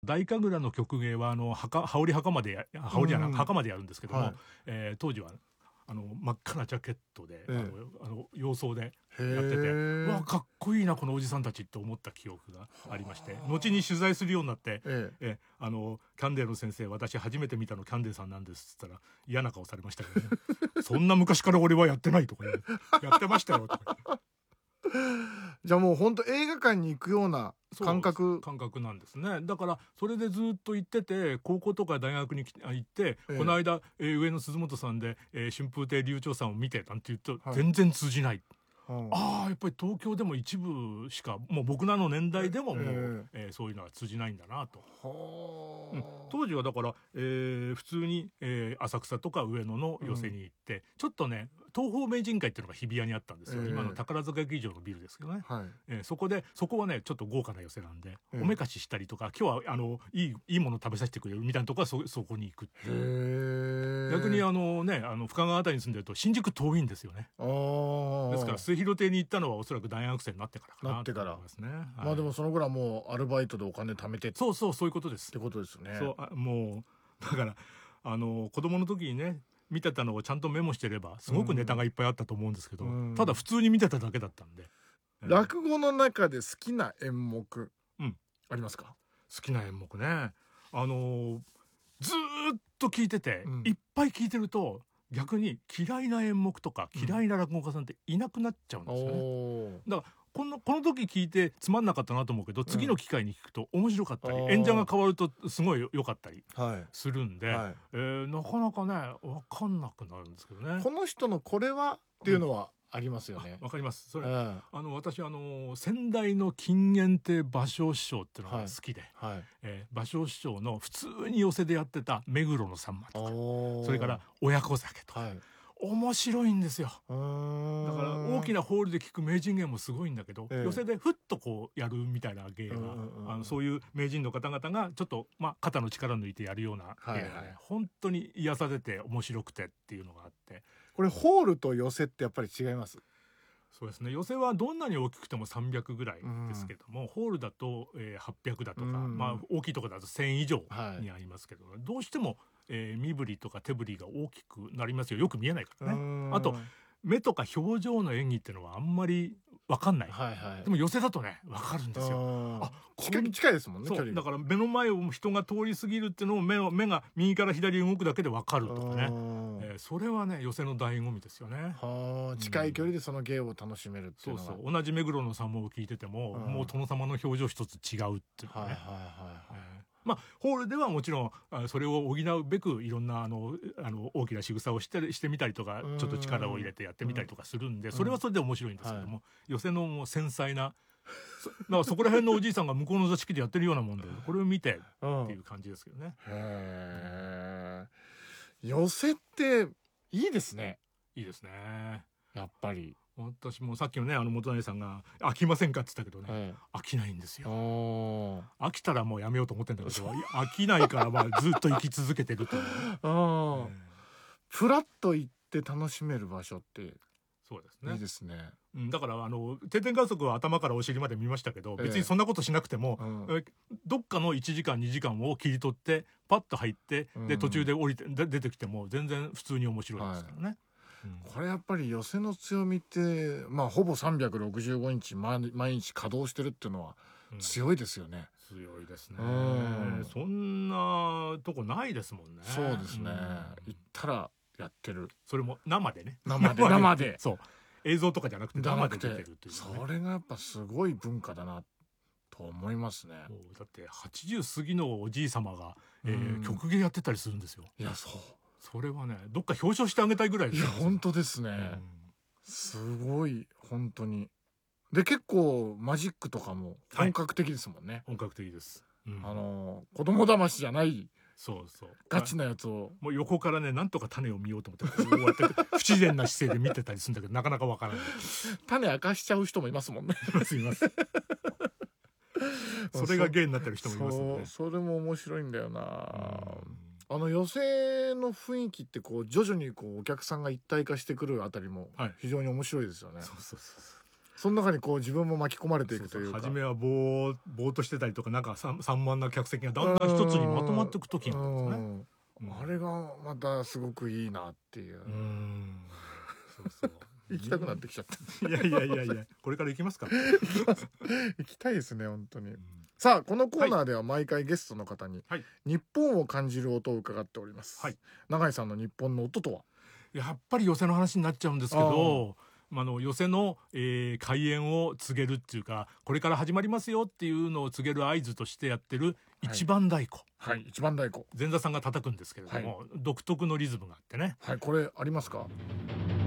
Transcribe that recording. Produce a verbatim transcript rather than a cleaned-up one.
大神楽の曲芸はあの墓羽織袴でや羽織じゃない、うん、袴でやるんですけども、はい、えー、当時はあの真っ赤なジャケットで、えー、あのあの洋装でやってて、うわかっこいいなこのおじさんたちって思った記憶がありまして、後に取材するようになって、えー、えあのキャンデーの先生、私初めて見たのキャンデーさんなんですって言ったら嫌な顔されましたけどねそんな昔から俺はやってないとか言うやってましたよとか言ってじゃあもう本当映画館に行くような感覚感覚なんですね。だからそれでずっと行ってて、高校とか大学に行って、ええ、この間、えー、上野鈴本さんで、えー、春風亭柳朝さんを見てなんて言うと、はい、全然通じない、うん、ああやっぱり東京でも一部しかもう僕らの年代でももう、えーえー、そういうのは通じないんだなと、うん、当時はだから、えー、普通に、えー、浅草とか上野の寄席に行って、うん、ちょっとね東宝名人会っていうのが日比谷にあったんですよ、えー、今の宝塚劇場のビルですけどね、はい、えー、そこでそこはねちょっと豪華な寄席なんで、えー、おめかししたりとか今日はあのいいいいもの食べさせてくれるみたいなとこは そ, そこに行くっていう、逆にあのねあの深川あたりに住んでると新宿遠いんですよね。あですから末広亭に行ったのはおそらく大学生になってからかなと思いますね。 なってから、はい、まあでもそのぐらいもうアルバイトでお金貯めてそうそうそういうことですってことですね。 そうあもうだからあの子供の時にね見てたのをちゃんとメモしてればすごくネタがいっぱいあったと思うんですけど、うん、ただ普通に見てただけだったんで、 うん、落語の中で好きな演目、うん、ありますか？ 好きな演目ね、あのずーっと聞いてて、うん、いっぱい聞いてると逆に嫌いな演目とか嫌いな落語家さんっていなくなっちゃうんですよね、うん、だからこの、この時聞いてつまんなかったなと思うけど次の機会に聞くと面白かったり、うん、演者が変わるとすごい良かったりするんで、はいはい、えー、なかなかね分かんなくなるんですけどね。 この人のこれはっていうのはありますよね。 わ、うん、かりますそれ、うん、あの私あの先代の金原亭芭蕉師匠っていうのが好きで、はいはい、えー、芭蕉師匠の普通に寄席でやってた目黒のさんまとかそれから親子酒とか、はい、面白いんですよ。だから大きなホールで聞く名人芸もすごいんだけど、ええ、寄席でふっとこうやるみたいな芸が、うんうん、あのそういう名人の方々がちょっと、まあ、肩の力抜いてやるような芸がね、はいはい、本当に癒されて面白くてっていうのがあって、 これホールと寄席ってやっぱり違います？ そうですね、寄席はどんなに大きくてもさんびゃくぐらいですけども、うん、ホールだと、えー、はっぴゃくだとか、うん、まあ、大きいところだとせん以上にありますけど、はい、どうしても、えー、身振りとか手振りが大きくなりますよ。よく見えないからね。あと目とか表情の演技っていうのはあんまり分かんない、はいはい、でも寄席だとね分かるんですよ。 あ近い近いですもんね。 そう距離だから目の前を人が通り過ぎるっていうのを目を目が右から左に動くだけで分かるとかね、えー、それはね寄席の醍醐味ですよね。 は近い距離でその芸を楽しめるっていうのは、 そうそう同じ目黒のさんまを聞いてても、もう殿様の表情一つ違うっていうね、はいはいはいはい、えーまあ、ホールではもちろんそれを補うべくいろんなあのあの大きな仕草をしてしてみたりとかちょっと力を入れてやってみたりとかするんで、それはそれで面白いんですけども、寄席のもう繊細なそだからそこら辺のおじいさんが向こうの座敷でやってるようなもんでこれを見てっていう感じですけどね。 へー、寄席っていいですね。 いいですねやっぱり。 私もさっきのねあの元成さんが飽きませんかって言ったけどね、はい、飽きないんですよ。飽きたらもうやめようと思ってんだけど飽きないからまあずっと生き続けてるという、あ、 えー、フラッと行って楽しめる場所ってそうですね、 いいですね、 うん、だからあの定点観測は頭からお尻まで見ましたけど、別にそんなことしなくても、えー、どっかのいちじかんにじかんを切り取ってパッと入って、うん、で途中で降りてで出てきても全然普通に面白いですからね、はい、 うん、これやっぱり寄席の強みって、まあ、ほぼさんびゃくろくじゅうごにち毎日稼働してるっていうのは強いですよね、 うん、強いですね、うん、そんなとこないですもんね。 そうですね、うん、行ったらやってる、 それも生でね、 生で生でそう映像とかじゃなくて生で出てるという、ね、 それがやっぱすごい文化だなと思いますね。 だってはちじゅう過ぎのおじい様が、えー、曲芸やってたりするんですよ。 いやそうそれはねどっか表彰してあげたいぐらいです。 いや本当ですね、うん、すごい本当に。で結構マジックとかも本格的ですもんね、はい、 本格的です、うん、 あの子供騙しじゃないそうそうガチなやつをもう横からねなんとか種を見ようと思ってこうやって不自然な姿勢で見てたりするんだけどなかなかわからない種明かしちゃう人もいますもんねすいませんそれが芸になってる人もいますもんね。 そ, それも面白いんだよな。あの寄席の雰囲気ってこう徐々にこうお客さんが一体化してくるあたりも非常に面白いですよね、はい、 そうそうそうその中にこう自分も巻き込まれていくというか、 初めはぼーぼーっとしてたりとかなんか散漫な客席がだんだん一つにまとまっていく時なんですね。 うん、あれがまたすごくいいなっていう。うん、そうそう行きたくなってきちゃった。 いやいやいやいや、これから行きますか。 行きたいですね本当に。うん、さあこのコーナーでは毎回ゲストの方に日本を感じる音を伺っております。はい、永井さんの日本の音とは？ やっぱり寄席の話になっちゃうんですけど、あの寄席の、えー、開演を告げるっていうか、これから始まりますよっていうのを告げる合図としてやってる一番太鼓。 はい、はい、一番太鼓。 前座さんが叩くんですけれども、はい、独特のリズムがあってね。 はい、これありますか？